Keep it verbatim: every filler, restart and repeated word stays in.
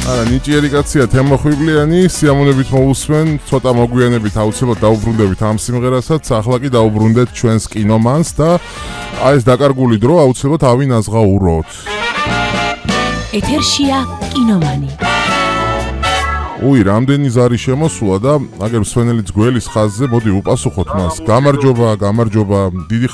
არა, ნიჭიერი კაცია, თემოხვიბლიანი, სიამოვნებით მოусმენ, ცოტა მოგვიანებით აუცილებლად დაუბრუნდებით ამ სიმღერასაც, ახლა კი დაუბრუნდეთ ჩვენს კინომანს და აი ეს დაკარგული დრო აუცილებლად ავინ აზღაუროთ. ეთერშია კინომანი. უი, რამდენი ზარი შემოსულა და აგერ მსვენელის გველის ხაზზე, მოდი უპასუხოთ მას. გამარჯობა, გამარჯობა, დიდი